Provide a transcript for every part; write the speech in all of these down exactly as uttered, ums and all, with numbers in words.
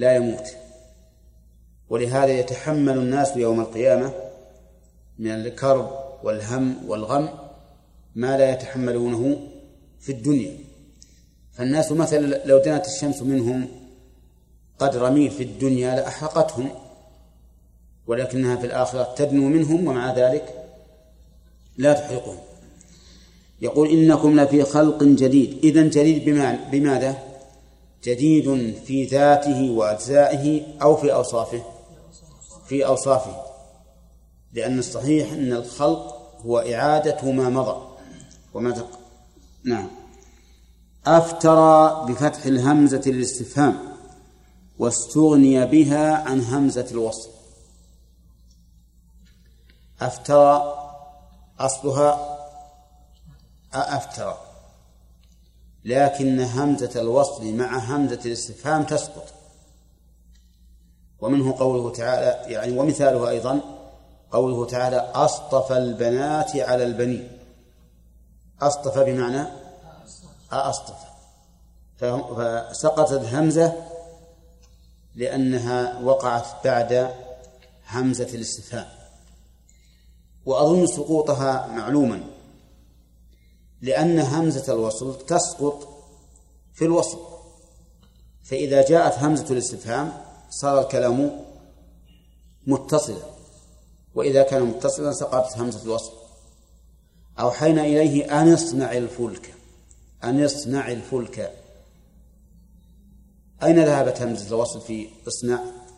لا يموت، ولهذا يتحمل الناس يوم القيامة من الكرب والهم والغم ما لا يتحملونه في الدنيا. فالناس مثلا لو دنت الشمس منهم قدر ميل في الدنيا لأحرقتهم، ولكنها في الآخرة تدنو منهم ومع ذلك لا تحرقهم. يقول إنكم لفي خلق جديد. إذن جديد بماذا؟ جديد في ذاته وأجزائه أو في أوصافه؟ في أوصافه، لأن الصحيح أن الخلق هو إعادة ما مضى وما تق... نعم. أفترى بفتح الهمزة للاستفهام واستغني بها عن همزة الوصل. أفترى أصلها أفترى، لكن همزة الوصل مع همزة الاستفهام تسقط، ومنه قوله تعالى يعني ومثاله أيضا قوله تعالى أصطفى البنات على البنين. أصطفى بمعنى أصطفى، فسقطت الهمزة لأنها وقعت بعد همزة الاستفهام. وأظن سقوطها معلوما، لأن همزة الوصل تسقط في الوصل، فإذا جاءت همزة الاستفهام صار الكلام متصلا، وإذا كان متصلا سقطت همزة الوصل. أوحينا إليه أن اصنع الفلك، أن اصنع الفلك. أين ذهبت همزة الوصل في اصنع؟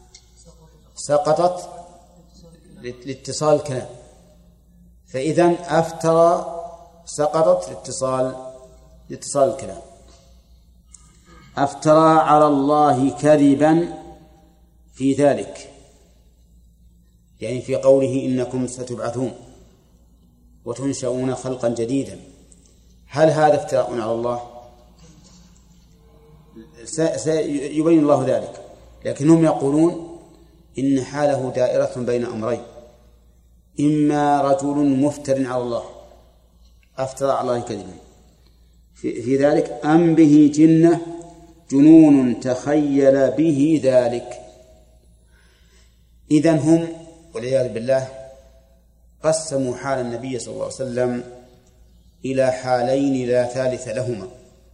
سقطت لاتصال الكلام، فإذن أفترى سقطت لاتصال لاتصال الكلام. أفترى على الله كذبا في ذلك، يعني في قوله إنكم ستبعثون وتنشؤون خلقا جديدا. هل هذا افتراء على الله؟ سيبين الله ذلك، لكنهم يقولون إن حاله دائرة بين أمرين: إما رجل مفتر على الله أفترى على الله كذبا في ذلك، أم به جنة جنون تخيل به ذلك. إذن هم والعياذ بالله قسموا حال النبي صلى الله عليه وسلم إلى حالين لا ثالث لهما،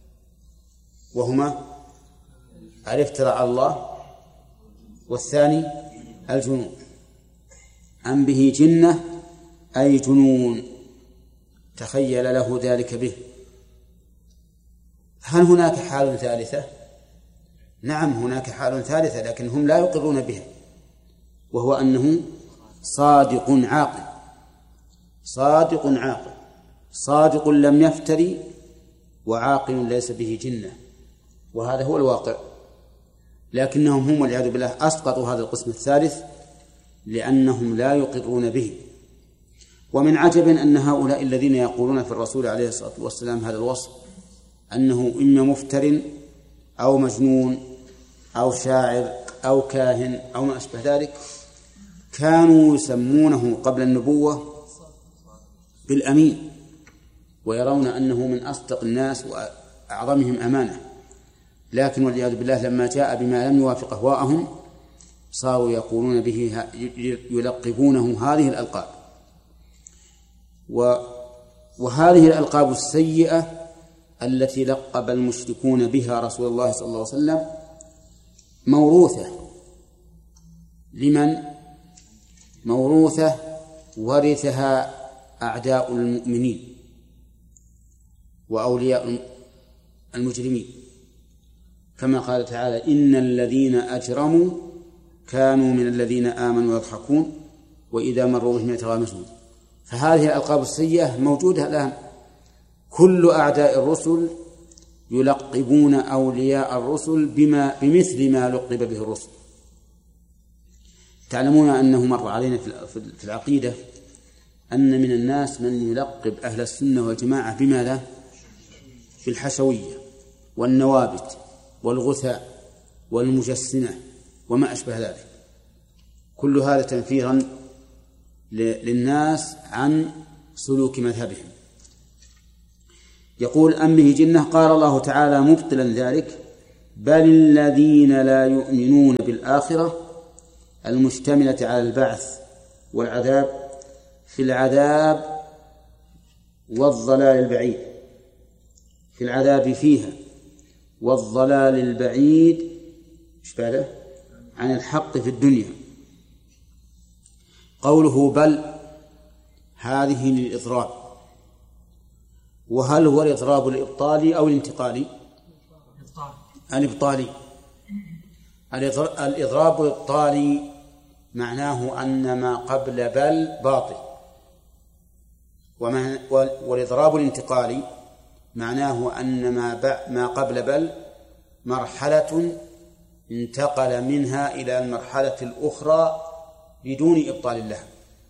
وهما الافتراء على الله، والثاني الجنون. أم به جنة أي جنون تخيل له ذلك به. هل هناك حال ثالثة؟ نعم هناك حال ثالثة، لكن هم لا يقرون بها، وهو أنه صادق عاقل. صادق عاقل صادق لم يفتري، وعاقل ليس به جنة، وهذا هو الواقع. لكنهم هم والعياذ بالله أسقطوا هذا القسم الثالث لأنهم لا يقرون به. ومن عجب أن هؤلاء الذين يقولون في الرسول عليه الصلاة والسلام هذا الوصف، أنه إما مفتر أو مجنون أو شاعر أو كاهن أو ما أشبه ذلك، كانوا يسمونه قبل النبوة بالأمين، ويرون أنه من أصدق الناس وأعظمهم أمانة. لكن والعياذ بالله لما جاء بما لم يوافق أهواءهم صاروا يقولون به، يلقبونه هذه الألقاب. وهذه الألقاب السيئة التي لقب المشركون بها رسول الله صلى الله عليه وسلم موروثة لمن؟ موروثة ورثها أعداء المؤمنين وأولياء المجرمين، كما قال تعالى: إن الذين أجرموا كانوا من الذين آمنوا يضحكون وإذا مروا بهم يتغامزون. فهذه الألقاب السيئة موجودة الآن. كل أعداء الرسل يلقبون أولياء الرسل بما بمثل ما لقب به الرسل. تعلمون أنه مر علينا في العقيدة أن من الناس من يلقب أهل السنة والجماعة بماذا؟ في الحشوية والنوابت والغثاء والمجسمة وما أشبه ذلك. كل هذا تنفيرا للناس عن سلوك مذهبهم. يقول: أم به جنة. قال الله تعالى مبطلا ذلك: بل الذين لا يؤمنون بالآخرة المشتملة على البعث والعذاب في العذاب والضلال البعيد، في العذاب فيها والضلال البعيد إيش بعده عن الحق في الدنيا. قوله بل هذه للإضراب، وهل هو الإضراب الإبطالي أو الانتقالي؟ الإبطالي. الإضراب الإبطالي معناه أن ما قبل بل باطل، والإضراب الانتقالي معناه أن ما قبل بل مرحلة انتقل منها إلى المرحلة الأخرى بدون إبطال لها.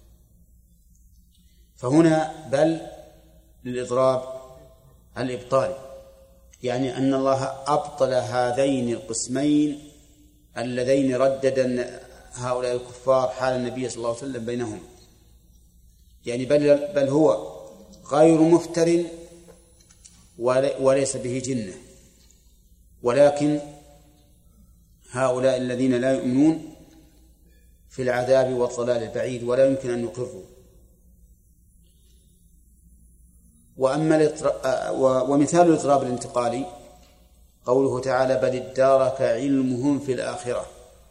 فهنا بل للإضراب الإبطالي، يعني أن الله أبطل هذين القسمين اللذين ردد هؤلاء الكفار حال النبي صلى الله عليه وسلم بينهم، يعني بل, بل هو غير مفتر وليس به جنة، ولكن هؤلاء الذين لا يؤمنون في العذاب والضلال البعيد ولا يمكن أن يقروا. وأما ومثال الإضراب الانتقالي قوله تعالى بل ادارك علمهم في الآخرة،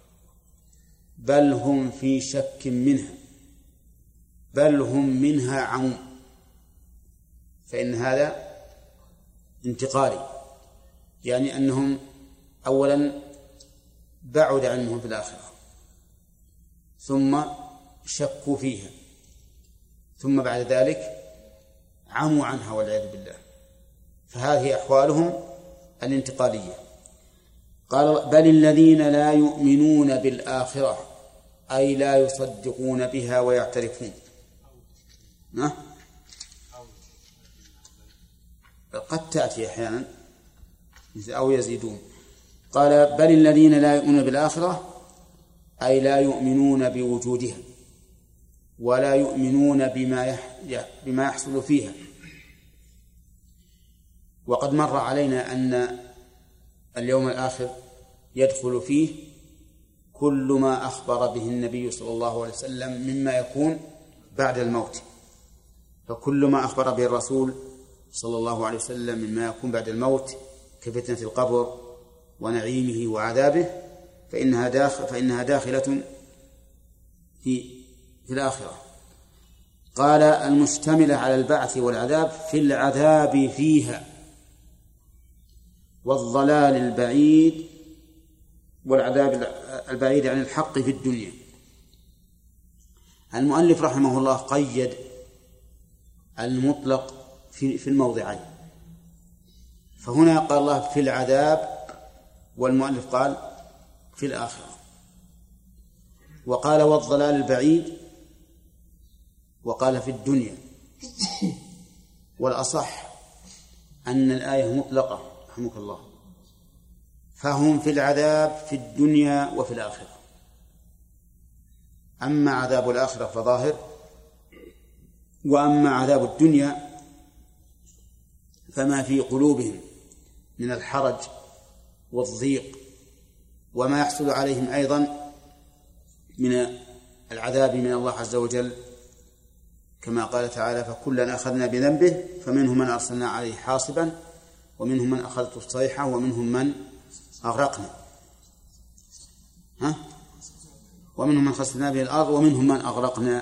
بل هم في شك منها، بل هم منها عمون، فإن هذا انتقالي، يعني أنهم أولا بعد علمهم في الآخرة، ثم شكوا فيها، ثم بعد ذلك عموا عنها والعياذ بالله، فهذه أحوالهم الانتقالية. قال بل الذين لا يؤمنون بالآخرة أي لا يصدقون بها ويعترفون. ها؟ قد تأتي أحيانا أو يزيدون. قال بل الذين لا يؤمنون بالآخرة أي لا يؤمنون بوجودها ولا يؤمنون بما بما يحصل فيها. وقد مر علينا أن اليوم الآخر يدخل فيه كل ما أخبر به النبي صلى الله عليه وسلم مما يكون بعد الموت، فكل ما أخبر به الرسول صلى الله عليه وسلم مما يكون بعد الموت كفتنة القبر ونعيمه وعذابه فإنها داخل فإنها داخلة في في الآخرة. قال المشتملة على البعث والعذاب في العذاب فيها والضلال البعيد والعذاب البعيد عن الحق في الدنيا. المؤلف رحمه الله قيد المطلق في في الموضعين، فهنا قال الله في العذاب والمؤلف قال في الآخرة، وقال والضلال البعيد وقال في الدنيا. والأصح أن الآية مطلقة رحمك الله، فهم في العذاب في الدنيا وفي الآخرة. أما عذاب الآخرة فظاهر، وأما عذاب الدنيا فما في قلوبهم من الحرج والضيق وما يحصل عليهم أيضا من العذاب من الله عز وجل، كما قال تعالى فكلا أخذنا بذنبه فمنهم من أرسلنا عليه حاصبا ومنهم من أخذته الصيحة ومنهم من أغرقنا ها؟ ومنهم من خسفنا به الأرض ومنهم من أغرقنا.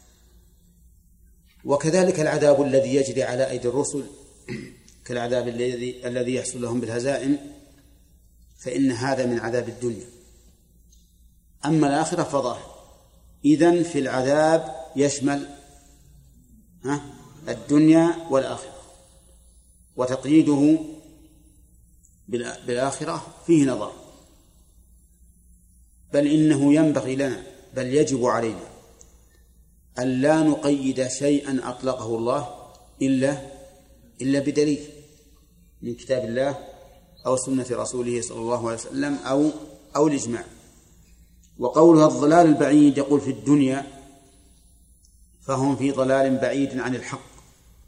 وكذلك العذاب الذي يجري على أيدي الرسل كالعذاب الذي الذي يحصل لهم بالهزائم فإن هذا من عذاب الدنيا. أما الآخرة فظاهر. إذن في العذاب يشمل ها الدنيا والآخرة، وتقييده بالآخرة فيه نظر، بل إنه ينبغي لنا بل يجب علينا أن لا نقيد شيئا أطلقه الله إلا إلا بدليل من كتاب الله أو سنة رسوله صلى الله عليه وسلم أو أو الإجماع. وقولها الضلال البعيد يقول في الدنيا فهم في ضلال بعيد عن الحق،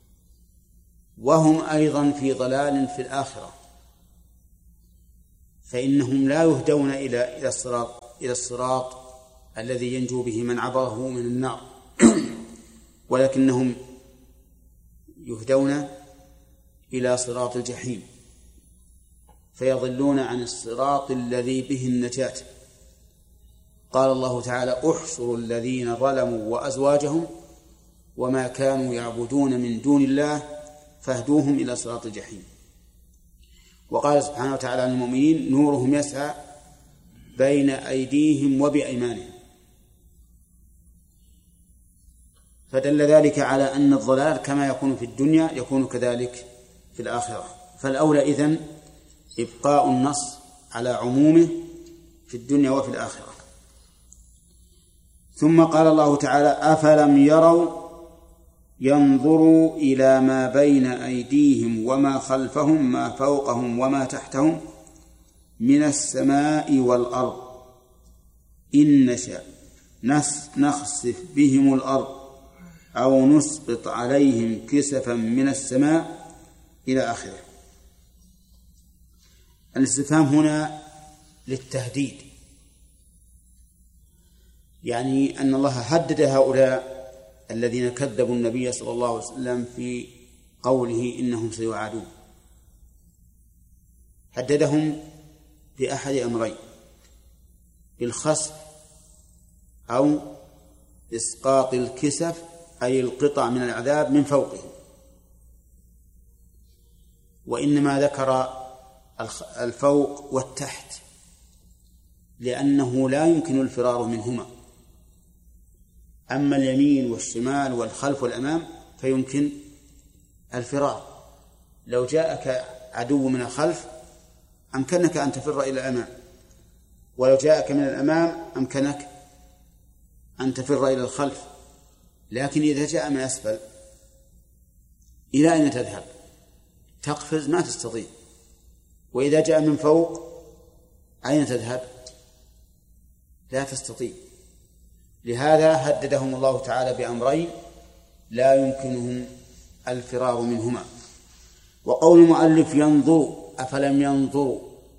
وهم أيضا في ضلال في الآخرة، فإنهم لا يهدون إلى إلى الصراط إلى الصراط الذي ينجو به من عبره من النار ولكنهم يهدون إلى صراط الجحيم فيضلون عن الصراط الذي به النجاة. قال الله تعالى: احشروا الذين ظلموا وأزواجهم وما كانوا يعبدون من دون الله فاهدوهم إلى صراط الجحيم. وقال سبحانه وتعالى عن المؤمنين: نورهم يسعى بين أيديهم وبأيمانهم. فدل ذلك على أن الضلال كما يكون في الدنيا يكون كذلك في الآخرة. فالأولى إذن إبقاء النص على عمومه في الدنيا وفي الآخرة. ثم قال الله تعالى: أفلم يروا ينظروا إلى ما بين أيديهم وما خلفهم ما فوقهم وما تحتهم من السماء والأرض إن نشأ نخسف بهم الأرض أو نسقط عليهم كسفا من السماء إلى آخره. الاستفهام هنا للتهديد، يعني أن الله هدد هؤلاء الذين كذبوا النبي صلى الله عليه وسلم في قوله إنهم سيعادون. هددهم بأحد أمرين: بالخسف أو إسقاط الكسف أي القطع من العذاب من فوقهم. وإنما ذكر الفوق والتحت لأنه لا يمكن الفرار منهما. أما اليمين والشمال والخلف والأمام فيمكن الفرار. لو جاءك عدو من الخلف أمكنك أن تفر إلى الأمام، ولو جاءك من الأمام أمكنك أن تفر إلى الخلف. لكن إذا جاء من أسفل إلى أين تذهب؟ تقفز ما تستطيع. وإذا جاء من فوق أين تذهب؟ لا تستطيع. لهذا هددهم الله تعالى بأمرين لا يمكنهم الفرار منهما. وقول المؤلف ينظروا أفلم ينظروا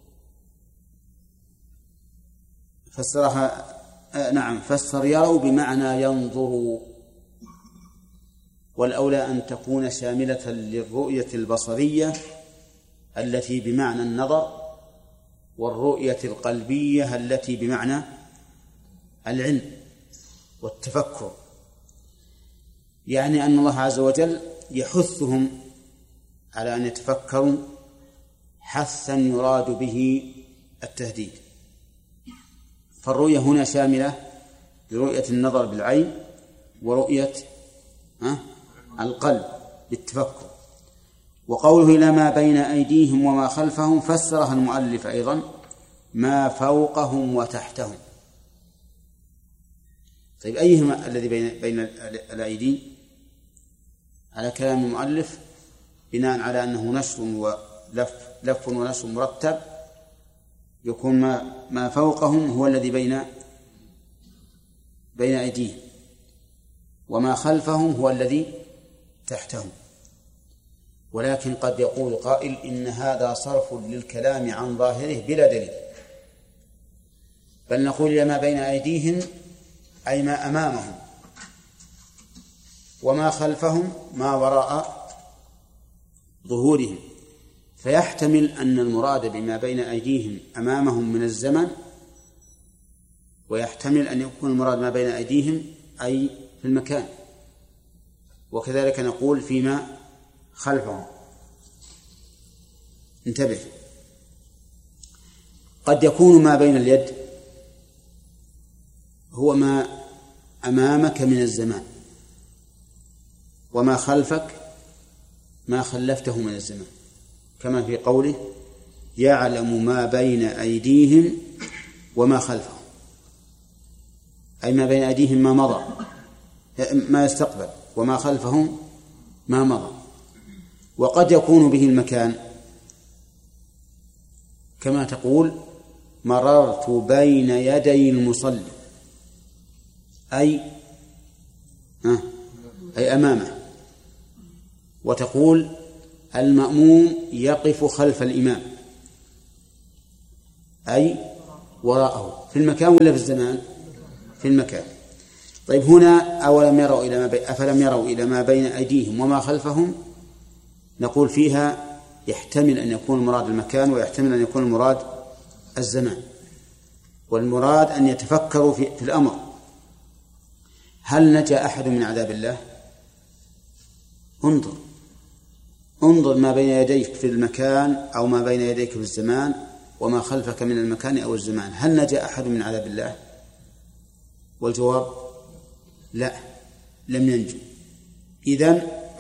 فسرها آه نعم فسر يروا بمعنى ينظروا، والأولى أن تكون شاملة للرؤية البصرية التي بمعنى النظر والرؤية القلبية التي بمعنى العلم والتفكر. يعني أن الله عز وجل يحثهم على أن يتفكروا حثا يراد به التهديد. فالرؤية هنا شاملة لرؤية النظر بالعين ورؤية القلب بالتفكر. وقوله إلى ما بين أيديهم وما خلفهم فسرها المؤلف أيضا ما فوقهم وتحتهم. طيب أيهما الذي بين بين الأيدي؟ على كلام المؤلف بناء على أنه نشر ولف لف ونشر مرتب يكون ما ما فوقهم هو الذي بين بين أيديهم، وما خلفهم هو الذي تحتهم. ولكن قد يقول قائل إن هذا صرف للكلام عن ظاهره بلا دليل، بل نقول إلى ما بين أيديهم أي ما أمامهم، وما خلفهم ما وراء ظهورهم. فيحتمل أن المراد بما بين أيديهم أمامهم من الزمن، ويحتمل أن يكون المراد ما بين أيديهم أي في المكان. وكذلك نقول فيما خلفهم. انتبه، قد يكون ما بين اليد هو ما أمامك من الزمان، وما خلفك ما خلفته من الزمان، كما في قوله يعلم ما بين أيديهم وما خلفهم، أي ما بين أيديهم ما مضى ما يستقبل، وما خلفهم ما مضى. وقد يكون به المكان كما تقول مررت بين يدي المصلي، أي أي أمامه. وتقول المأموم يقف خلف الإمام، أي وراءه، في المكان ولا في الزمان؟ في المكان. طيب هنا أولم يروا إلى ما بي... أفلم يروا إلى ما بين أيديهم وما خلفهم، نقول فيها يحتمل أن يكون المراد المكان ويحتمل أن يكون المراد الزمان، والمراد أن يتفكروا في, في الأمر. هل نجا أحد من عذاب الله؟ انظر انظر ما بين يديك في المكان أو ما بين يديك في الزمان وما خلفك من المكان أو الزمان، هل نجا أحد من عذاب الله؟ والجواب لا، لم ينجو. إذن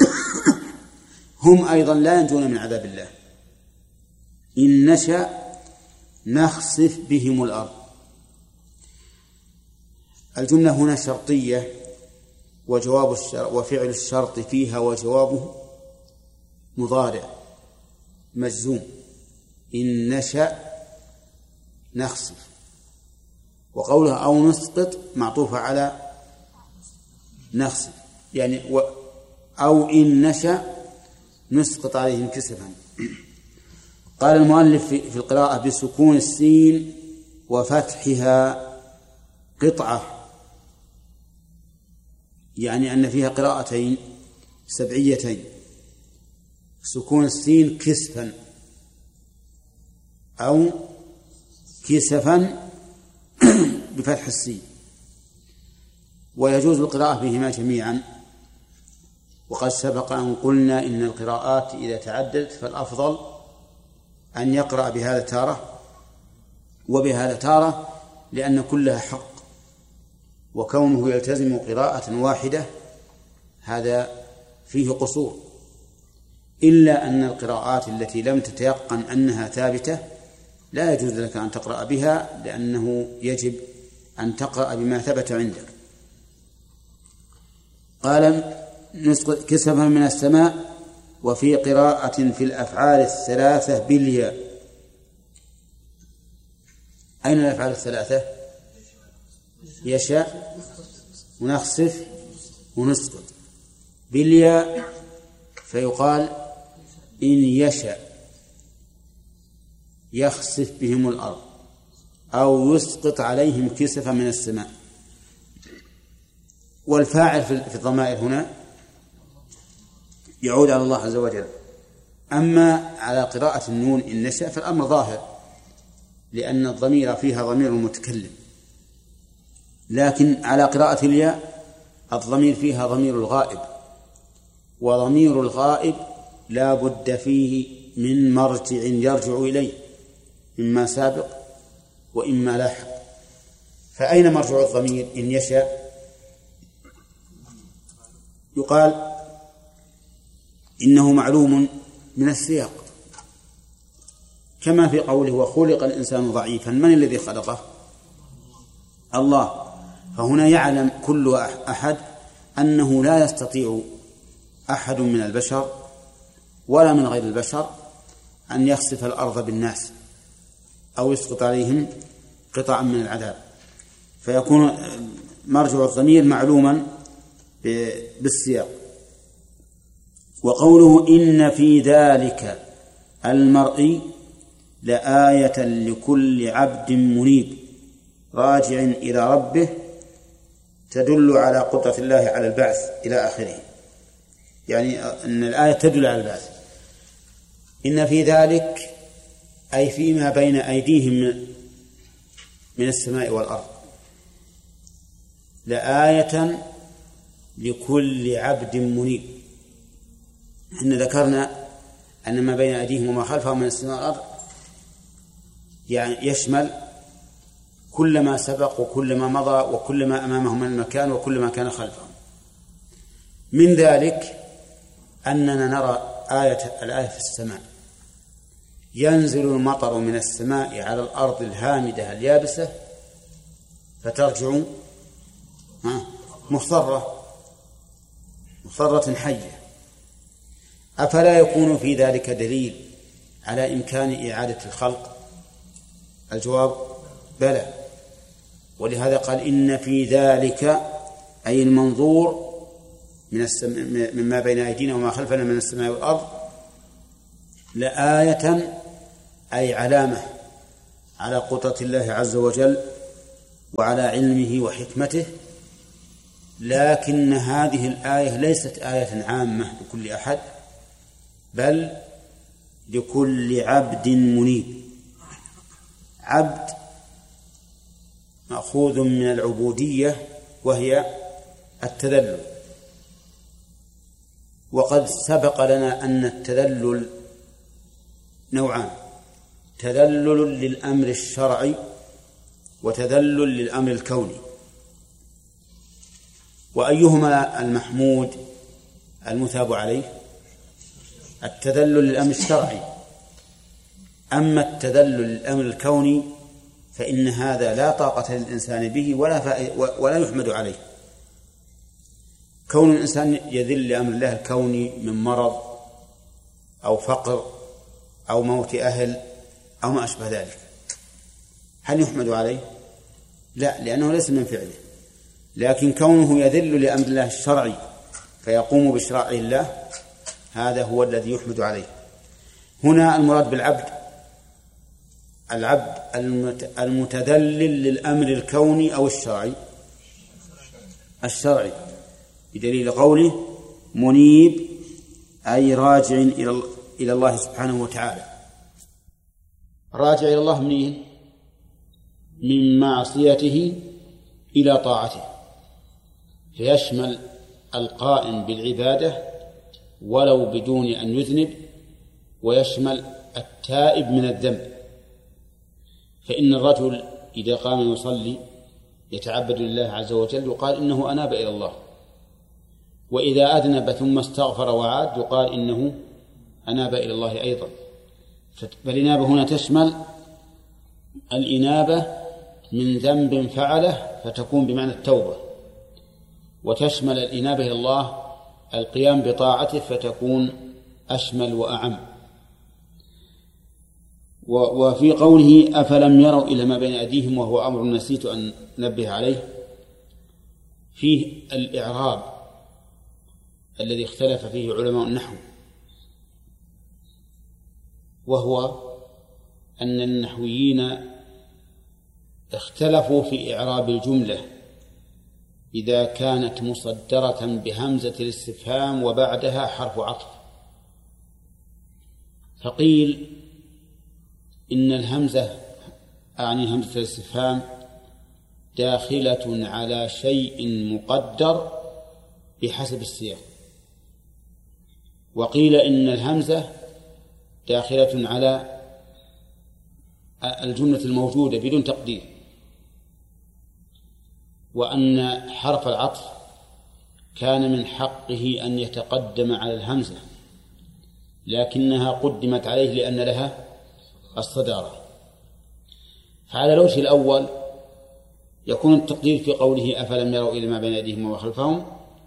هم أيضا لا ينجون من عذاب الله. إن نشأ نخسف بهم الأرض. الجملة هنا شرطية، وجواب الشر وفعل الشرط فيها وجوابه مضارع مجزوم. إن نشأ نخسف، وقولها أو نسقط معطوفة على نخسف، يعني و أو إن نشأ نسقط عليهم كسفا. قال المؤلف في القراءة بسكون السين وفتحها قطعة، يعني أن فيها قراءتين سبعيتين، سكون السين كسفا أو كسفا بفتح السين، ويجوز القراءة بهما جميعا. وقد سبق أن قلنا إن القراءات إذا تعددت فالأفضل أن يقرأ بهذا تارة وبهذا تارة، لأن كلها حق، وكونه يلتزم قراءة واحدة هذا فيه قصور، إلا أن القراءات التي لم تتيقن أنها ثابتة لا يجوز لك أن تقرأ بها، لأنه يجب أن تقرأ بما ثبت عندك. قال نسقط كسفا من السماء، وفي قراءة في الأفعال الثلاثة بالياء. أين الأفعال الثلاثة؟ يشاء ونخسف ونسقط بالياء، فيقال إن يشاء يخسف بهم الأرض أو يسقط عليهم كسفا من السماء. والفاعل في الضمائر هنا يعود على الله عز وجل. أما على قراءة النون إن نشأ فالأمر ظاهر، لأن الضمير فيها ضمير المتكلم، لكن على قراءة الياء الضمير فيها ضمير الغائب، وضمير الغائب لا بد فيه من مرجع يرجع إليه، إما سابق وإما لاحق. فأين مرجع الضمير إن يشاء؟ يقال إنه معلوم من السياق، كما في قوله وخلق الإنسان ضعيفا، من الذي خلقه؟ الله. فهنا يعلم كل أحد أنه لا يستطيع أحد من البشر ولا من غير البشر أن يخسف الأرض بالناس أو يسقط عليهم قطعا من العذاب، فيكون مرجع الضمير معلوما بالسياق. وقوله إن في ذلك المرء لآية لكل عبد منيب راجع إلى ربه تدل على قدرة الله على البعث إلى آخره، يعني أن الآية تدل على البعث. إن في ذلك أي فيما بين أيديهم من السماء والأرض لآية لكل عبد منيب. إحنا ذكرنا أن ما بين أيديهم وما خلفهم من السماء والأرض يعني يشمل كل ما سبق وكل ما مضى وكل ما أمامهم من المكان وكل ما كان خلفهم. من ذلك أننا نرى آية الآية في السماء، ينزل المطر من السماء على الأرض الهامدة اليابسة فترجع مخضرة مخضرة حية. أفلا يكون في ذلك دليل على إمكان إعادة الخلق؟ الجواب بلى، ولهذا قال إن في ذلك أي المنظور من السماء مما بين أيدينا وما خلفنا من السماء والأرض لآية أي علامة على قدرة الله عز وجل وعلى علمه وحكمته، لكن هذه الآية ليست آية عامة لكل أحد، بل لكل عبد منيب. عبد مأخوذ من العبودية وهي التذلل، وقد سبق لنا أن التذلل نوعان: تذلل للأمر الشرعي وتذلل للأمر الكوني. وأيهما المحمود المثاب عليه؟ التذلل للأمر الشرعي. أما التذلل للأمر الكوني فإن هذا لا طاقة للإنسان به ولا ولا يحمد عليه. كون الإنسان يذل لأمر الله الكوني من مرض أو فقر أو موت أهل أو ما أشبه ذلك، هل يحمد عليه؟ لا، لأنه ليس من فعله. لكن كونه يذل لأمر الله الشرعي فيقوم بشرائع الله، هذا هو الذي يحمد عليه. هنا المراد بالعبد العبد المتذلل للأمر الكوني أو الشرعي الشرعي بدليل قوله منيب، أي راجع إلى الله سبحانه وتعالى. راجع إلى الله منين؟ من معصيته إلى طاعته، فيشمل القائم بالعبادة ولو بدون أن يذنب، ويشمل التائب من الذنب. فإن الرجل إذا قام يصلي يتعبد لله عز وجل يقال إنه أناب إلى الله، وإذا أذنب ثم استغفر وعاد يقال إنه أناب إلى الله أيضا. فالإنابة هنا تشمل الإنابة من ذنب فعله فتكون بمعنى التوبة، وتشمل الإنابة إلى الله القيام بطاعته فتكون أشمل وأعم. وفي قوله أفلم يروا إلى ما بين أيديهم وهو أمر نسيت أن نبه عليه، فيه الإعراب الذي اختلف فيه علماء النحو، وهو أن النحويين اختلفوا في إعراب الجملة إذا كانت مصدرة بهمزة الاستفهام وبعدها حرف عطف. فقيل إن الهمزة أعني همزة الاستفهام داخلة على شيء مقدر بحسب السياق، وقيل إن الهمزة داخلة على الجملة الموجودة بدون تقدير، وأن حرف العطف كان من حقه أن يتقدم على الهمزة، لكنها قدمت عليه لأن لها الصدارة. فعلى الوجه الأول يكون التقدير في قوله أفلم يروا إلى ما بين أيديهم وما خلفهم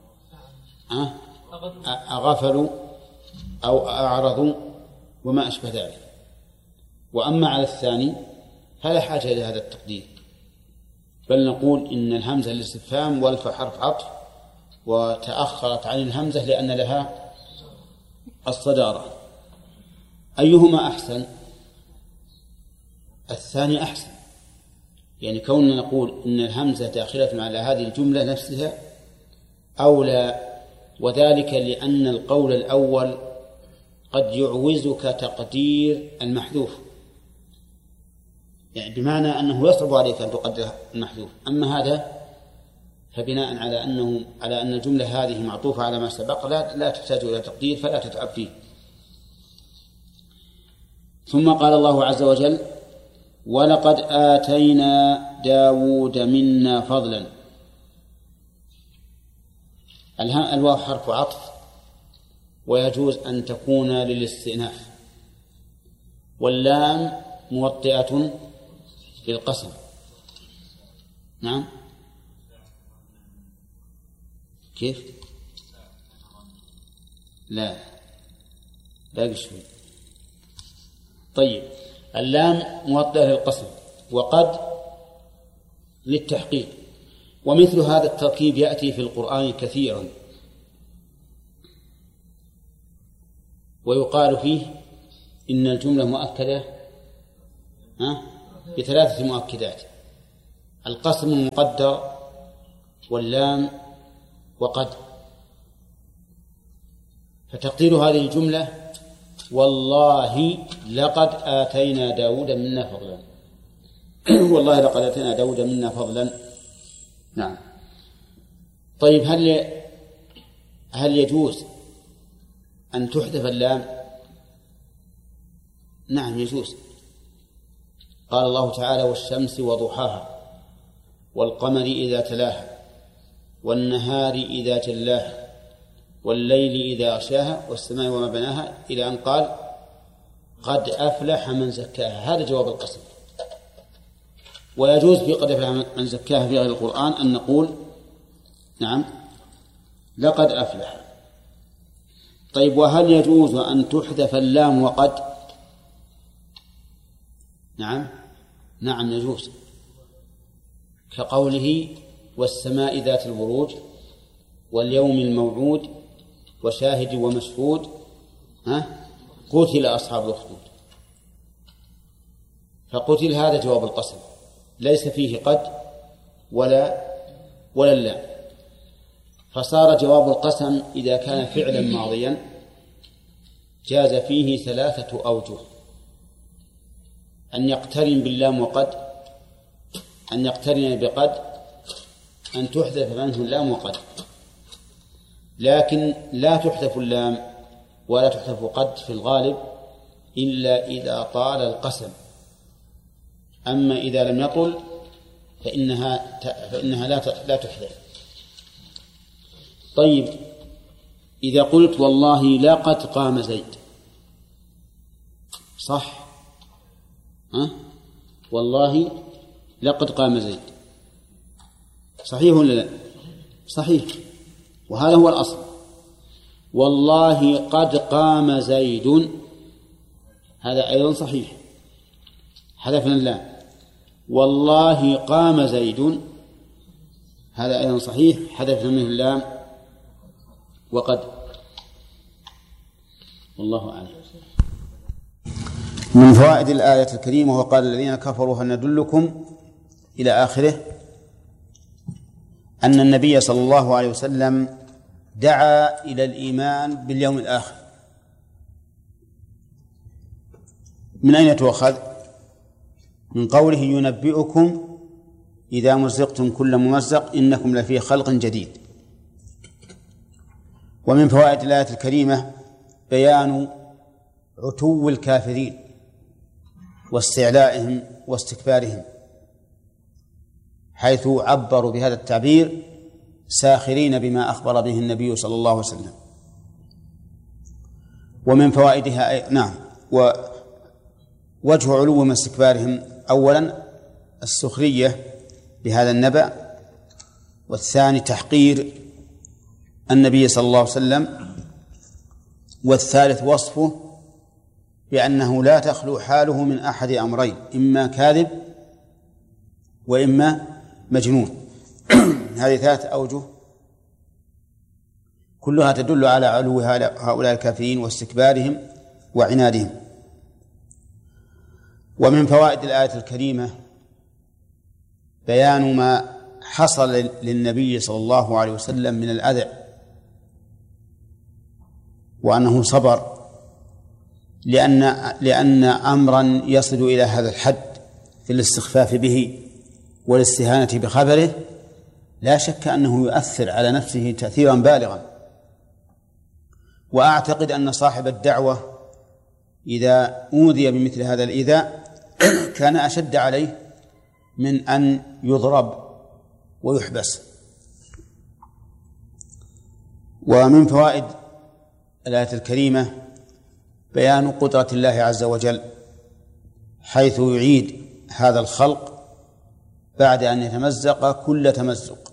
أغفلوا أو أعرضوا وما أشبه ذلك. وأما على الثاني فلا حاجة إلى هذا التقدير، بل نقول إن الهمزة للاستفهام والف حرف عطف وتأخرت عن الهمزة لأن لها الصدارة. أيهما أحسن؟ الثاني أحسن، يعني كوننا نقول إن الهمزة داخلة على هذه الجملة نفسها أولى، وذلك لأن القول الأول قد يعوزك تقدير المحذوف، يعني بمعنى أنه يصعب عليك أن تقدر المحذوف. أما هذا فبناء على أنه على أن الجملة هذه معطوفة على ما سبق لا, لا تحتاج إلى تقدير فلا تتعب فيه. ثم قال الله عز وجل ولقد آتينا داود منا فضلا. الواو حرف عطف ويجوز أن تكون للاستئناف، واللام موطئة للقسم. نعم كيف؟ لا باقي شوي. طيب اللام موطئة للقسم وقد للتحقيق، ومثل هذا التركيب يأتي في القرآن كثيرا، ويقال فيه إن الجملة مؤكدة بثلاثة مؤكدات: القسم المقدر، واللام، وقد. فتقدير هذه الجملة: والله لقد آتينا داود منا فضلا. والله لقد آتينا داود منا فضلا. نعم. طيب، هل هل يجوز أن تحذف اللام؟ نعم يجوز. قال الله تعالى: والشمس وضحاها، والقمر إذا تلاها، والنهار إذا جلاها، والليل إذا أغشاها، والسماء وما بناها، إلى أن قال: قد أفلح من زكاها. هذا جواب القسم. ويجوز في قد أفلح من زكاها في غير القرآن أن نقول: نعم لقد أفلح. طيب، وهل يجوز أن تحذف اللام وقد؟ نعم نعم يجوز، كقوله: والسماء ذات البروج، واليوم الموعود، وشاهد ومشهود، ها قتل أصحاب الأخدود. فقتل هذا جواب القسم، ليس فيه قد ولا ولا اللام، فصار جواب القسم إذا كان فعلا ماضيا جاز فيه ثلاثة أوجه: أن يقترن باللام وقد، أن يقترن بقد، أن تحذف منه اللام وقد. لكن لا تحذف اللام ولا تحذف قد في الغالب إلا إذا طال القسم. أما إذا لم يطل فإنها فإنها لا لا تحذف. طيب، إذا قلت: والله لقد قام زيد، صح؟ ها؟ والله لقد قام زيد، صحيح ولا لا؟ صحيح، وهذا هو الأصل. والله قد قام زيد، هذا أيضا صحيح، حذفنا اللام. والله قام زيد، هذا أيضا صحيح، حذفنا منه اللام وقد. والله أعلم. من فوائد الآية الكريمة: وقال الذين كفروا هل ندلكم، إلى آخره، أن النبي صلى الله عليه وسلم دعا إلى الإيمان باليوم الآخر. من أين تؤخذ؟ من قوله: ينبئكم إذا مزقتم كل ممزق إنكم لفي خلق جديد. ومن فوائد الآية الكريمة بيان عتو الكافرين واستعلائهم واستكبارهم، حيث عبروا بهذا التعبير ساخرين بما أخبر به النبي صلى الله عليه وسلم. ومن فوائدها نعم ووجه علو واستكبارهم: أولا السخرية بهذا النبأ، والثاني تحقير النبي صلى الله عليه وسلم، والثالث وصفه بأنه لا تخلو حاله من أحد أمرين: إما كاذب وإما مجنون. هذه ثلاث أوجه كلها تدل على علو هؤلاء الكافرين واستكبارهم وعنادهم. ومن فوائد الآية الكريمة بيان ما حصل للنبي صلى الله عليه وسلم من الأذى، وأنه صبر، لأن لأن أمرا يصل إلى هذا الحد في الاستخفاف به والاستهانة بخبره لا شك أنه يؤثر على نفسه تأثيرا بالغا. وأعتقد أن صاحب الدعوة إذا أوذي بمثل هذا الإيذاء كان أشد عليه من أن يضرب ويحبس. ومن فوائد الآية الكريمة بيان قدرة الله عز وجل، حيث يعيد هذا الخلق بعد أن يتمزق كل تمزق،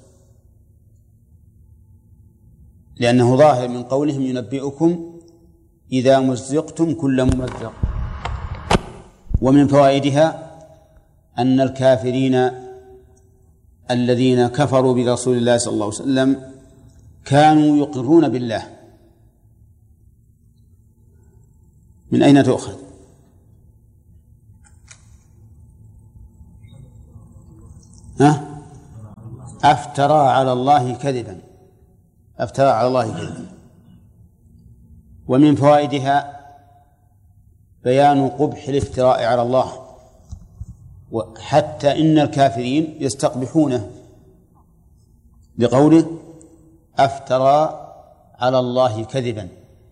لأنه ظاهر من قولهم: ينبئكم إذا مزقتم كل ممزق. ومن فوائدها أن الكافرين الذين كفروا برسول الله صلى الله عليه وسلم كانوا يقرون بالله. من أين تؤخذ؟ ها أفترى على الله كذبا أفترى على الله كذبا. ومن فوائدها بيان قبح الافتراء على الله، وحتى إن الكافرين يستقبحونه بقوله أفترى على الله كذبا.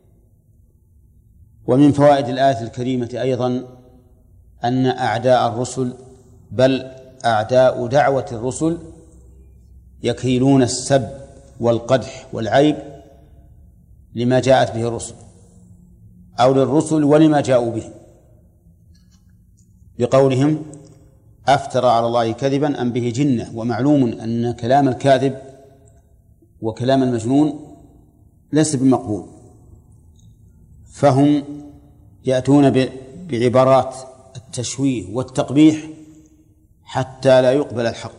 ومن فوائد الآية الكريمة أيضا أن أعداء الرسل بل أعداء دعوة الرسل يكيلون السب والقدح والعيب لما جاءت به الرسل أو للرسل ولما جاءوا به، بقولهم أفترى على الله كذبا أم به جنة. ومعلوم أن كلام الكاذب وكلام المجنون ليس بمقبول، فهم يأتون بعبارات التشويه والتقبيح حتى لا يقبل الحق.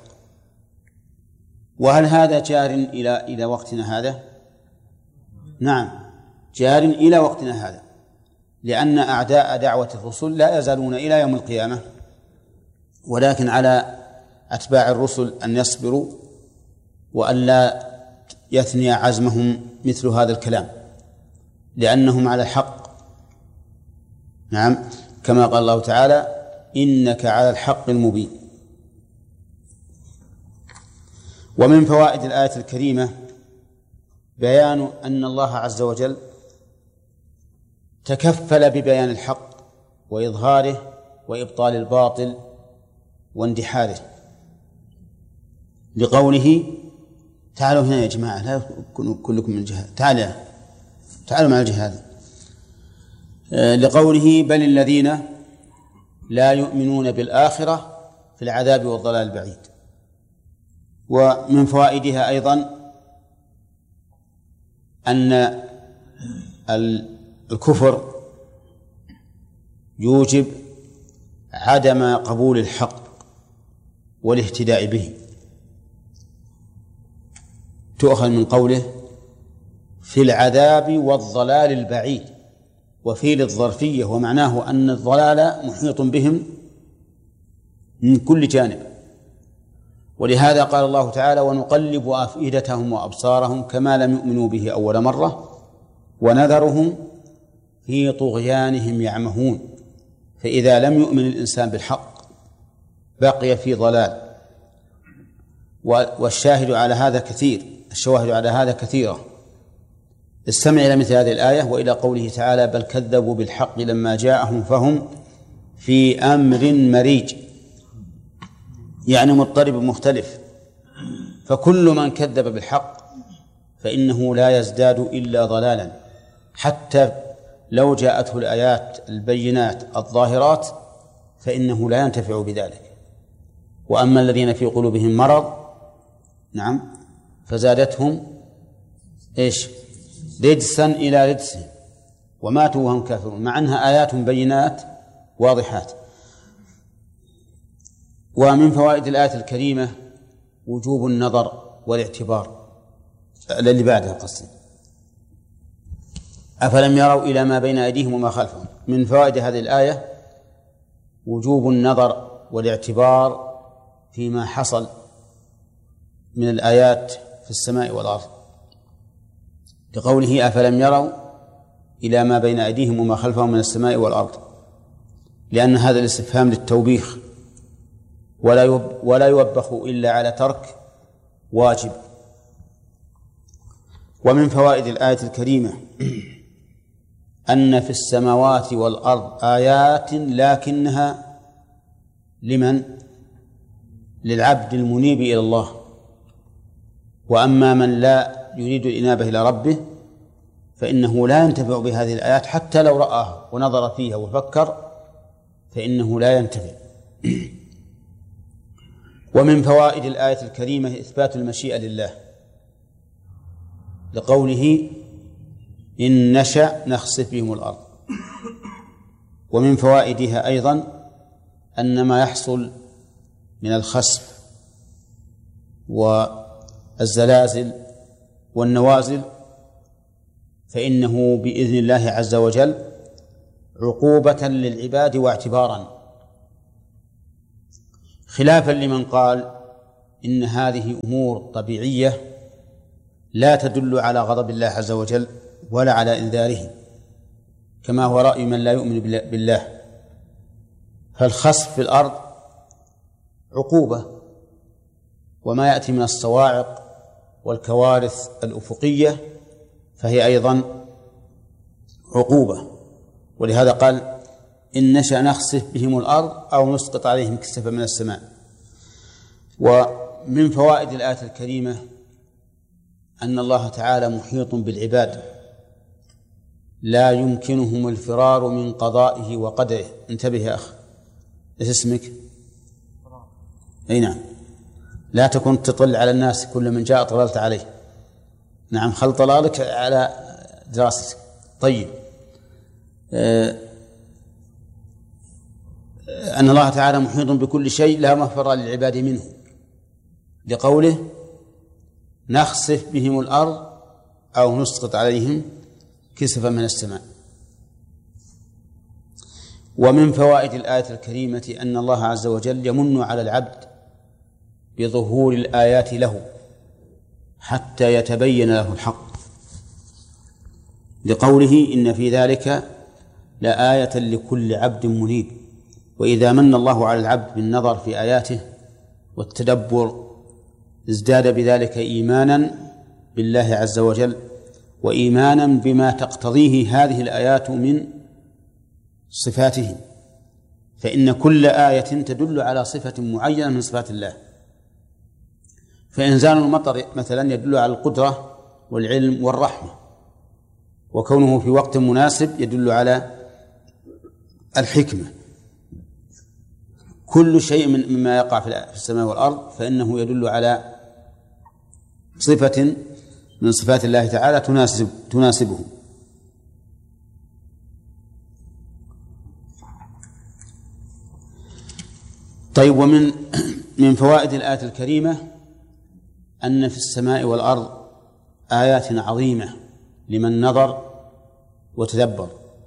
وهل هذا جار إلى إلى وقتنا هذا؟ نعم، جار إلى وقتنا هذا، لأن أعداء دعوة الرسل لا يزالون إلى يوم القيامة، ولكن على أتباع الرسل أن يصبروا وأن لا يثني عزمهم مثل هذا الكلام، لأنهم على الحق. نعم، كما قال الله تعالى إنك على الحق المبين. ومن فوائد الآية الكريمة بيان أن الله عز وجل تكفل ببيان الحق وإظهاره وإبطال الباطل واندحاره، لقوله تعالوا هنا يا جماعة، لا يكونوا كلكم من الجهة، تعالوا تعالوا مع الجهاد، لقوله بل الذين لا يؤمنون بالآخرة في العذاب والضلال البعيد. ومن فوائدها أيضا أن الكفر يوجب عدم قبول الحق والاهتداء به، تؤخذ من قوله في العذاب والضلال البعيد، وفي للظرفية، ومعناه أن الضلال محيط بهم من كل جانب. ولهذا قال الله تعالى ونقلب أفئدتهم وأبصارهم كما لم يؤمنوا به أول مرة ونذرهم في طغيانهم يعمهون. فإذا لم يؤمن الإنسان بالحق بقي في ضلال. والشاهد على هذا كثير، الشواهد على هذا كثيرة. استمع إلى مثل هذه الآية وإلى قوله تعالى بل كذبوا بالحق لما جاءهم فهم في أمر مريج، يعني مضطرب مختلف. فكل من كذب بالحق فإنه لا يزداد إلا ضلالا، حتى لو جاءته الآيات البينات الظاهرات فإنه لا ينتفع بذلك. وأما الذين في قلوبهم مرض نعم فزادتهم إيش رجسا إلى رجسهم وماتوا وهم كافرون، مع أنها آيات بينات واضحات. ومن فوائد الآية الكريمة وجوب النظر والاعتبار الذي بعدها قصد أفلم يروا إلى ما بين أيديهم وما خلفهم. من فوائد هذه الآية وجوب النظر والاعتبار فيما حصل من الآيات في السماء والأرض، لقوله أفلم يروا إلى ما بين أيديهم وما خلفهم من السماء والأرض، لأن هذا الاستفهام للتوبيخ، ولا ولا يوبخ إلا على ترك واجب. ومن فوائد الآية الكريمة أن في السماوات والأرض آيات لكنها لمن؟ للعبد المنيب إلى الله. وأما من لا يريد الإنابة إلى ربه فإنه لا ينتفع بهذه الآيات، حتى لو رآها ونظر فيها وفكر فإنه لا ينتفع. ومن فوائد الآية الكريمة إثبات المشيئة لله، لقوله إن نشأ نخسف بهم الأرض. ومن فوائدها أيضا أن ما يحصل من الخسف والزلازل والنوازل فإنه بإذن الله عز وجل عقوبة للعباد واعتبارا، خلافا لمن قال إن هذه أمور طبيعية لا تدل على غضب الله عز وجل ولا على إنذاره، كما هو رأي من لا يؤمن بالله. فالخسف في الأرض عقوبة، وما يأتي من الصواعق والكوارث الأفقية فهي أيضا عقوبة. ولهذا قال إن نشأ نخسف بهم الأرض أو نسقط عليهم كسفا من السماء. ومن فوائد الآية الكريمة أن الله تعالى محيط بالعباد لا يمكنهم الفرار من قضائه وقدره. انتبه يا أخ، إيش اسمك؟ أي نعم، لا تكن تطل على الناس، كل من جاء طللت عليه. نعم، خل طلالك على دراستك. طيب، أه أن الله تعالى محيط بكل شيء لا مفر للعباد منه، لقوله نخسف بهم الأرض أو نسقط عليهم كسفا من السماء. ومن فوائد الآية الكريمة أن الله عز وجل يمن على العبد بظهور الآيات له حتى يتبين له الحق، لقوله إن في ذلك لآية لكل عبد منيب. وإذا من الله على العبد بالنظر في آياته والتدبر ازداد بذلك إيمانا بالله عز وجل، وإيمانا بما تقتضيه هذه الآيات من صفاته، فإن كل آية تدل على صفة معينة من صفات الله. فإنزال المطر مثلا يدل على القدرة والعلم والرحمة، وكونه في وقت مناسب يدل على الحكمة. كل شيء من مما يقع في السماء والأرض فإنه يدل على صفة من صفات الله تعالى تناسب تناسبه. طيب، ومن من فوائد الآية الكريمة أن في السماء والأرض آيات عظيمة لمن نظر وتدبر،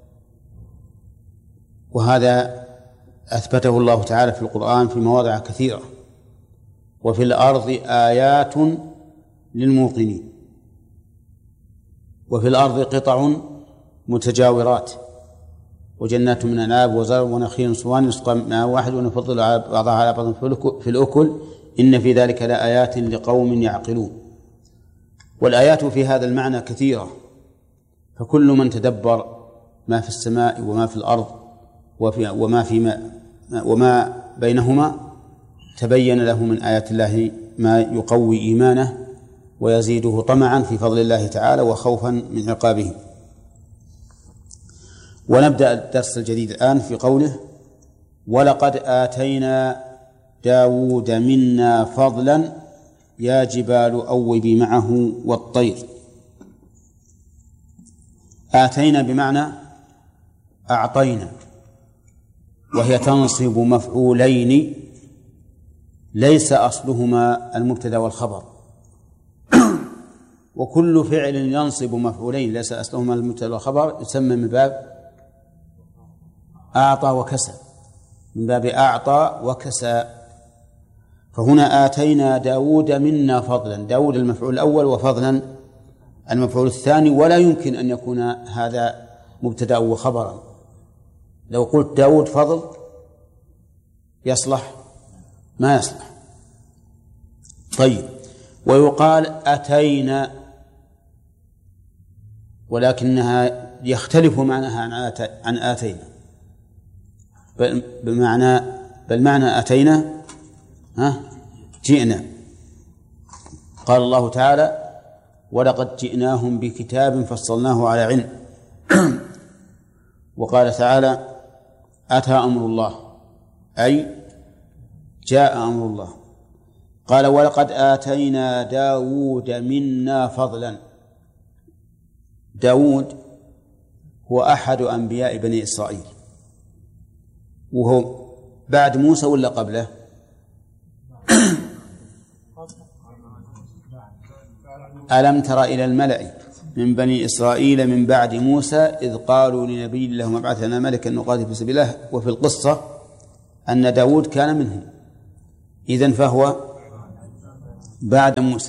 وهذا أثبته الله تعالى في القرآن في مواضع كثيرة. وفي الأرض آيات للموقنين، وفي الأرض قطع متجاورات وجنات من أعناب وزرع ونخيل صوان يسقى ماء واحد ونفضل بعضها على بعض في الأكل إن في ذلك لآيات لقوم يعقلون. والآيات في هذا المعنى كثيرة، فكل من تدبر ما في السماء وما في الأرض وما فيما وما بينهما تبين له من آيات الله ما يقوي إيمانه ويزيده طمعا في فضل الله تعالى وخوفا من عقابه. ونبدأ الدرس الجديد الآن في قوله ولقد آتينا داود منا فضلا يا جبال أوبي معه والطير. آتينا بمعنى أعطينا، وهي تنصب مفعولين ليس أصلهما المبتدأ والخبر، وكل فعل ينصب مفعولين ليس أصلهما المبتدأ والخبر يسمى من باب أعطى وكسى، من باب أعطى وكسى. فهنا آتينا داود منا فضلا، داود المفعول الأول وفضلا المفعول الثاني، ولا يمكن أن يكون هذا مبتدأ وخبرا. لو قلت داود فضل يصلح؟ ما يصلح. طيب، ويقال أتينا، ولكنها يختلف معناها عن آتينا، بمعنى بل معنى أتينا ها جئنا. قال الله تعالى ولقد جئناهم بكتاب فصلناه على علم. وقال تعالى أتى أمر الله، أي جاء أمر الله. قال ولقد آتينا داود منا فضلا. داود هو أحد أنبياء بني إسرائيل، وهو بعد موسى ولا قبله؟ ألم تر إلى الملأ من بني إسرائيل من بعد موسى إذ قالوا لنبي لهم ابعث لنا ملكا نقاتل في سبيل الله. وفي القصة أن داود كان منهم، إذن فهو بعد موسى،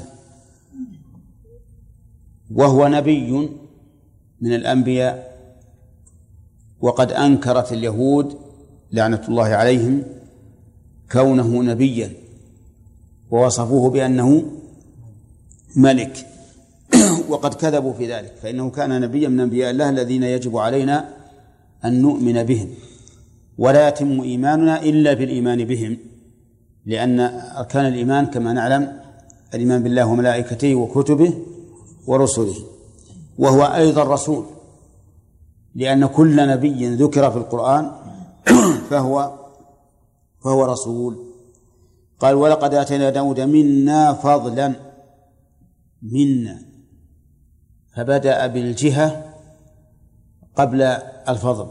وهو نبي من الأنبياء، وقد أنكرت اليهود لعنة الله عليهم كونه نبيا، ووصفوه بأنه ملك وقد كذبوا في ذلك، فإنه كان نبيا من أنبياء الله الذين يجب علينا أن نؤمن بهم، ولا يتم إيماننا إلا بالإيمان بهم، لأن أركان الإيمان كما نعلم الإيمان بالله وملائكته وكتبه ورسله، وهو أيضا رسول، لأن كل نبي ذكر في القرآن فهو فهو رسول. قال ولقد آتينا داود منا فضلا، منا، فبدأ بالجهة قبل الفضل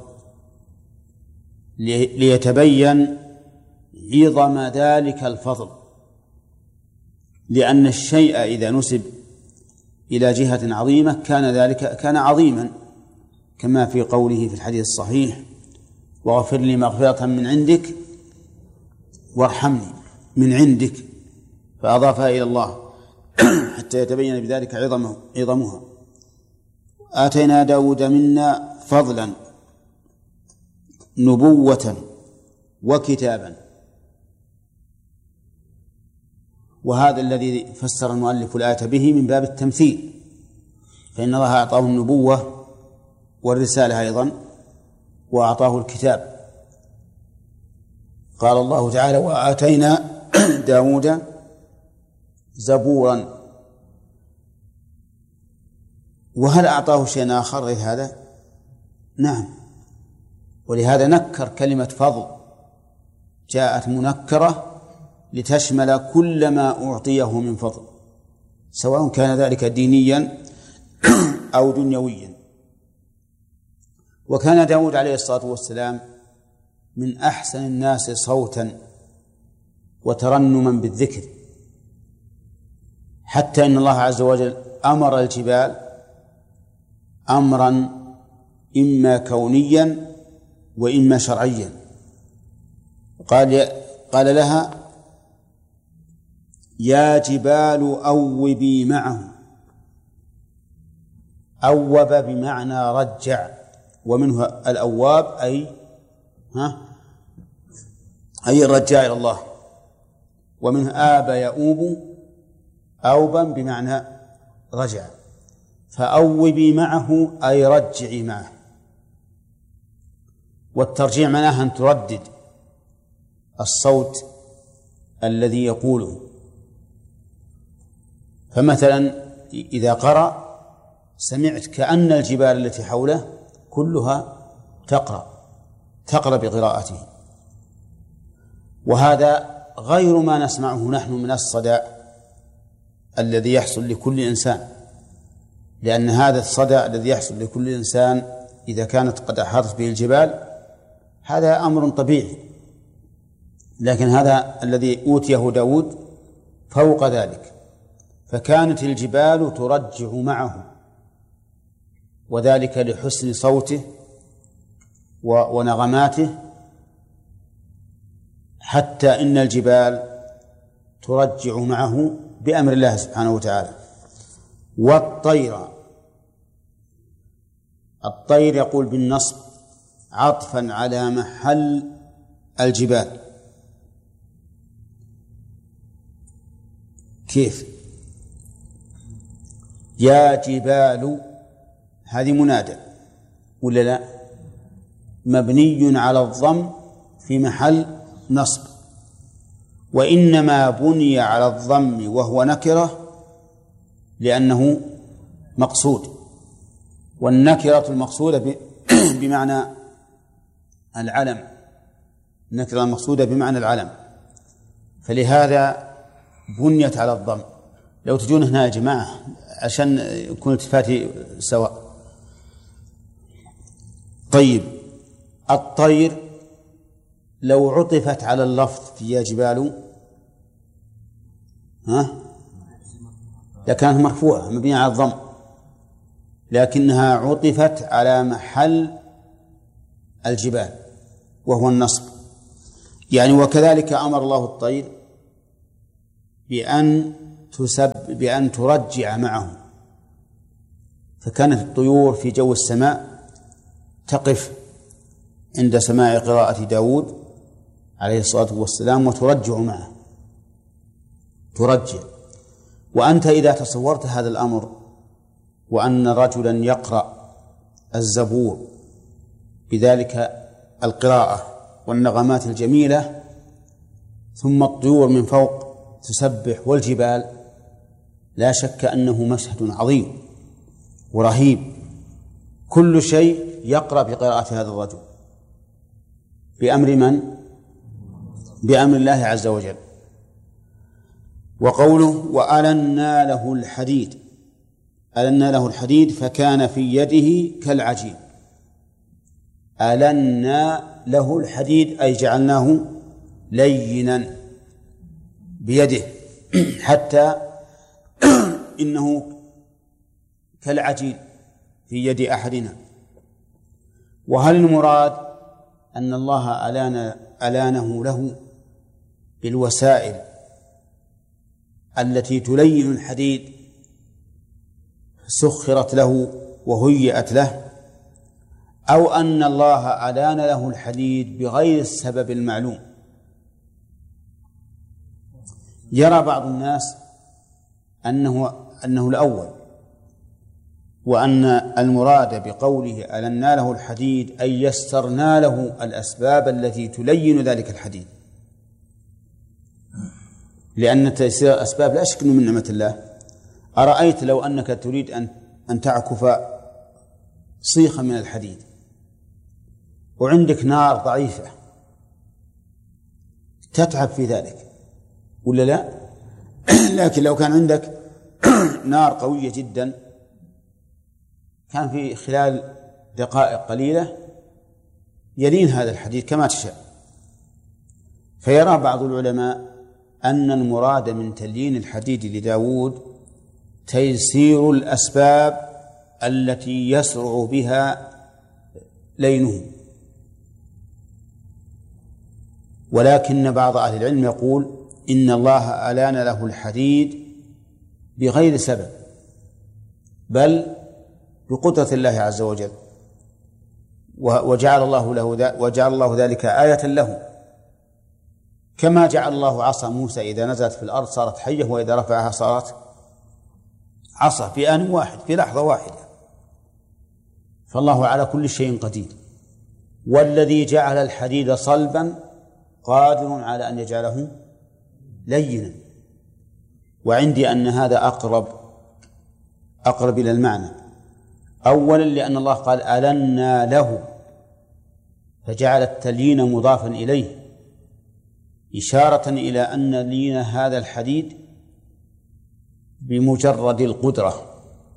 ليتبين عظم ذلك الفضل، لأن الشيء إذا نسب إلى جهة عظيمة كان ذلك كان عظيما، كما في قوله في الحديث الصحيح واغفر لي مغفرة من عندك وارحمني من عندك، فأضافها إلى الله حتى يتبين بذلك عظمه عظمها. آتينا داود منا فضلا نبوة وكتابا، وهذا الذي فسر المؤلف الآية به من باب التمثيل، فإن الله أعطاه النبوة والرسالة أيضا، وأعطاه الكتاب. قال الله تعالى وآتينا داود زبورا، وهل أعطاه شيء آخر غير هذا؟ نعم، ولهذا نكر كلمة فضل، جاءت منكرة لتشمل كل ما أعطيه من فضل، سواء كان ذلك دينيا أو دنيويا. وكان داود عليه الصلاة والسلام من أحسن الناس صوتا وترنما بالذكر، حتى إن الله عز وجل أمر الجبال أمرا إما كونيا وإما شرعيا، قال قال لها يا جبال أوبي معه، أوب بمعنى رجع، ومنه الأواب أي ها أي الرجاء إلى الله، ومنه آب يؤوب أوبا بمعنى رجع، فأوبي معه أي رجعي معه، والترجيع معناها أن تردد الصوت الذي يقوله. فمثلا إذا قرأ سمعت كأن الجبال التي حوله كلها تقرأ تقرأ بقراءته، وهذا غير ما نسمعه نحن من الصدى الذي يحصل لكل إنسان، لأن هذا الصدى الذي يحصل لكل إنسان إذا كانت قد أحاطت به الجبال هذا أمر طبيعي، لكن هذا الذي أوتيه داود فوق ذلك، فكانت الجبال ترجع معه، وذلك لحسن صوته ونغماته، حتى إن الجبال ترجع معه بأمر الله سبحانه وتعالى. والطير، الطير يقول بالنصب عطفا على محل الجبال. كيف؟ يا جبال هذه منادى ولا لا؟ مبني على الضم في محل نصب، وإنما بني على الضم وهو نكرة لأنه مقصود، والنكرة المقصودة بمعنى العلم، النكرة المقصودة بمعنى العلم، فلهذا بنيت على الضم. لو تجون هنا يا جماعة عشان يكون التفاتي سواء. طيب، الطير لو عطفت على اللفظ في يا جبال ها لكانت مرفوعة مبنية على الضم، لكنها عطفت على محل الجبال وهو النصب. يعني وكذلك أمر الله الطير بأن تسب بأن ترجع معه، فكانت الطيور في جو السماء تقف عند سماع قراءة داود عليه الصلاة والسلام وترجع معه، ترجع. وأنت إذا تصورت هذا الأمر وأن رجلا يقرأ الزبور بذلك القراءة والنغمات الجميلة، ثم الطيور من فوق تسبح والجبال، لا شك أنه مشهد عظيم ورهيب. كل شيء يقرأ بقراءة هذا الرجل بأمر من؟ بأمر الله عز وجل. وقوله وألنا له الحديد، ألنا له الحديد فكان في يده كالعجين. ألنا له الحديد أي جعلناه لينا بيده حتى إنه كالعجين في يد أحدنا. وهل المراد أن الله ألان ألانه له بالوسائل التي تلين الحديد سخرت له وهيئت له، أو أن الله ألان له الحديد بغير السبب المعلوم؟ يرى بعض الناس أنه أنه الأول، وأن المراد بقوله ألنا له الحديد أي يسرنا له الأسباب التي تلين ذلك الحديد، لأن تيسير الأسباب لا شك من نعمة الله. أرأيت لو أنك تريد أن أن تعكف صيخا من الحديد وعندك نار ضعيفة، تتعب في ذلك ولا لا؟ لكن لو كان عندك نار قوية جدا كان في خلال دقائق قليلة يلين هذا الحديد كما تشاء. فيرى بعض العلماء أن المراد من تليين الحديد لداود تيسير الأسباب التي يسرع بها لينه، ولكن بعض أهل العلم يقول إن الله ألان له الحديد بغير سبب، بل بقدرة الله عز وجل، وجعل الله له وجعل الله ذلك آية له، كما جعل الله عصا موسى إذا نزلت في الأرض صارت حية، وإذا رفعها صارت عصا في آن واحد في لحظة واحدة. فالله على كل شيء قدير، والذي جعل الحديد صلبا قادر على أن يجعله لينا. وعندي أن هذا أقرب أقرب إلى المعنى، أولا لأن الله قال ألنا له فجعل التليين مضافا إليه إشارة إلى أن لين هذا الحديد بمجرد القدرة.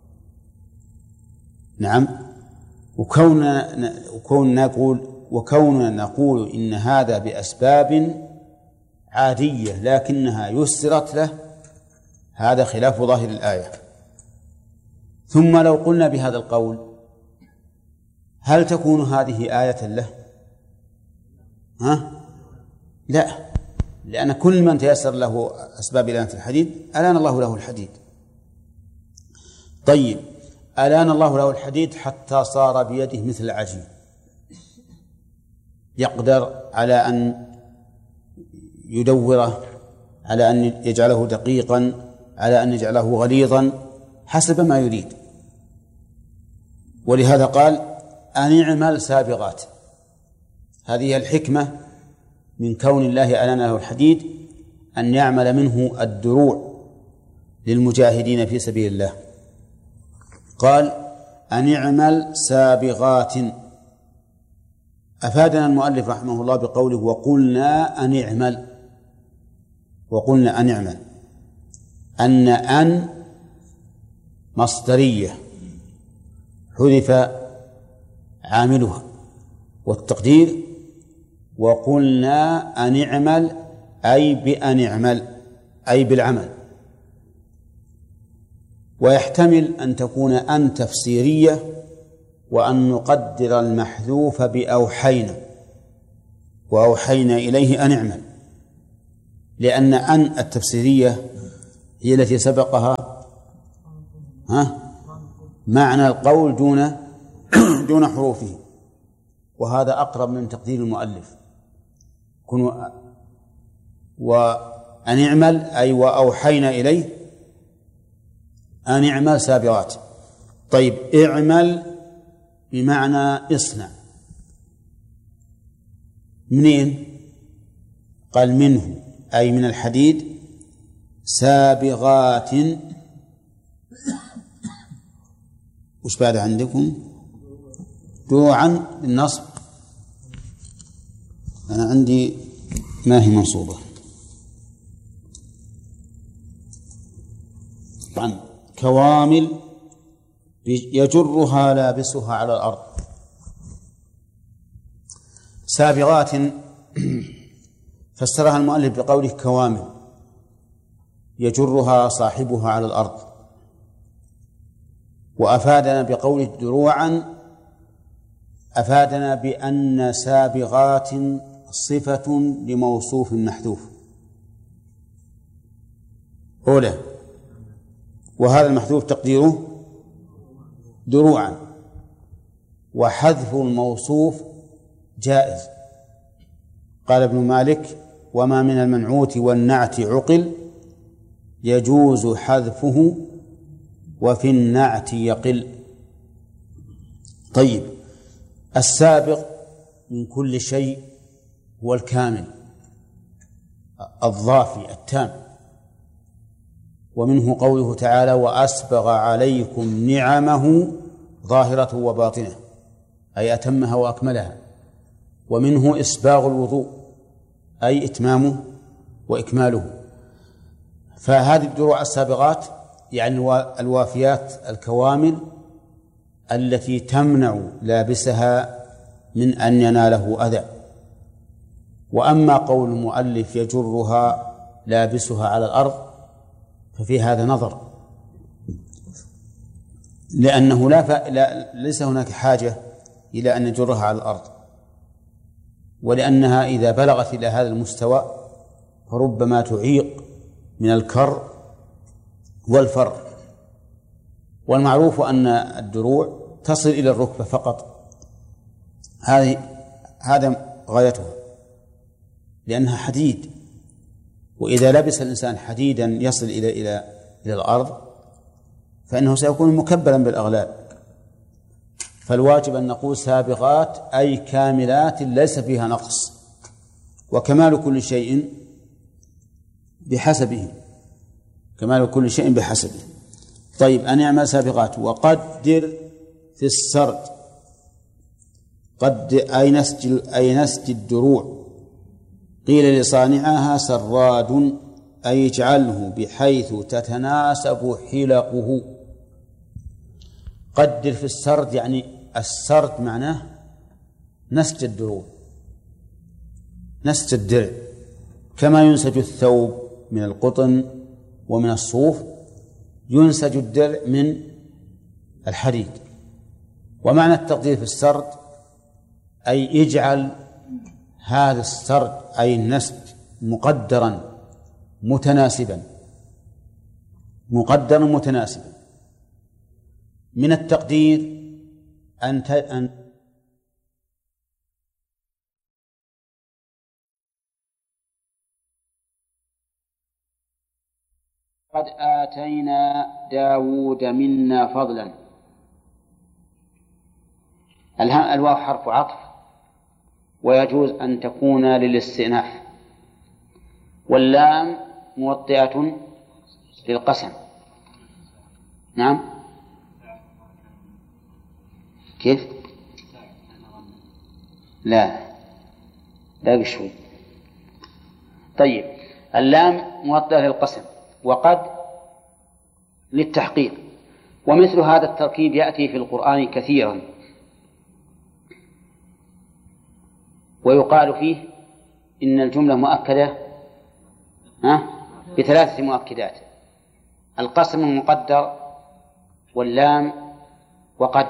نعم. وكوننا وكوننا نقول وكوننا نقول إن هذا بأسباب عادية لكنها يسرت له، هذا خلاف ظاهر الآية. ثم لو قلنا بهذا القول هل تكون هذه آية له؟ ها؟ لا، لأن كل من تيسر له أسباب إلانة الحديد ألان الله له الحديد. طيب، ألان الله له الحديد حتى صار بيده مثل العجين، يقدر على أن يدوره، على أن يجعله دقيقا، على أن يجعله غليظا حسب ما يريد. ولهذا قال أن اعمل سابغات. هذه الحكمة من كون الله ألان له الحديد، أن يعمل منه الدروع للمجاهدين في سبيل الله. قال أن اعمل سابغات. أفادنا المؤلف رحمه الله بقوله وقلنا أن اعمل، وقلنا أن اعمل، أن أن مصدرية حذف عاملها، والتقدير وقلنا أن اعمل أي بأن اعمل أي بالعمل. ويحتمل أن تكون أن تفسيرية، وأن نقدر المحذوف بأوحينا، وأوحينا إليه أن اعمل، لأن أن التفسيرية هي التي سبقها ها معنى القول دون دون حروفه، وهذا أقرب من تقدير المؤلف. كن وأن اعمل أي وأوحينا إليه أن اعمل سابغات. طيب اعمل بمعنى اصنع، منين؟ قال منه أي من الحديد سابغات. وش بعد عندكم؟ دروعا بالنصب. أنا عندي ما هي منصوبة طبعا. كوامل يجرها لابسها على الأرض. سابغات فسرها المؤلف بقوله كوامل يجرها صاحبها على الأرض، وأفادنا بقوله دروعا، أفادنا بأن سابغات صفة لموصوف محذوف أولى، وهذا المحذوف تقديره دروعا، وحذف الموصوف جائز. قال ابن مالك وما من المنعوت والنعت عقل يجوز حذفه وفي النعت يقل. طيب السابق من كل شيء هو الكامل الضافي التام، ومنه قوله تعالى وأسبغ عليكم نعمه ظاهرة وباطنة، أي أتمها وأكملها. ومنه إسباغ الوضوء أي إتمامه وإكماله. فهذه الدروع السابغات يعني الوافيات الكوامل التي تمنع لابسها من أن يناله أذى. وأما قول المؤلف يجرها لابسها على الأرض ففي هذا نظر، لأنه لا, ف... لا ليس هناك حاجة إلى أن يجرها على الأرض، ولأنها إذا بلغت إلى هذا المستوى فربما تعيق من الكر والفر. والمعروف أن الدروع تصل إلى الركبة فقط، هذه هذا غايتها لأنها حديد، وإذا لبس الإنسان حديدا يصل إلى إلى إلى الأرض فإنه سيكون مكبلا بالأغلال. فالواجب أن نقول سابغات أي كاملات ليس فيها نقص، وكمال كل شيء بحسبه، كمال كل شيء بحسبه. طيب أن يعمل سابغات. وقدر في السرد، قد أي نسج أي نسج الدروع. قيل لصانعها سراد أي اجعله بحيث تتناسب حلقه. قدر في السرد يعني السرد معناه نسج الدروع، نسج الدرع، كما ينسج الثوب من القطن ومن الصوف ينسج الدرع من الحديد. ومعنى التقدير في السرد أي اجعل هذا السرد أي النسج مقدرا متناسبا، مقدرا متناسبا. من التقدير أن أن قد آتينا داود منا فضلا. الواو حرف عطف ويجوز أن تكون للاستئناف، واللام موطئة للقسم. نعم كيف؟ لا لا بشوي. طيب اللام موطئة للقسم وقد للتحقيق، ومثل هذا التركيب يأتي في القرآن كثيرا، ويقال فيه إن الجملة مؤكدة بثلاثة مؤكدات: القسم المقدر واللام وقد.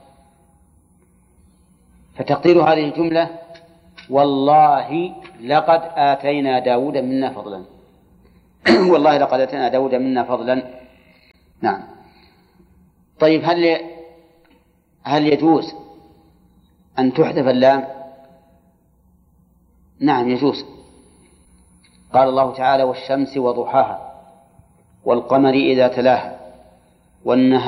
فتقدير هذه الجملة والله لقد آتينا داود منا فضلا، والله لقد أتينا داود منا فضلا. نعم. طيب هل هل يجوز أن تحذف اللام؟ نعم يجوز. قال الله تعالى: والشمس وضحاها والقمر إذا تلاها والنهار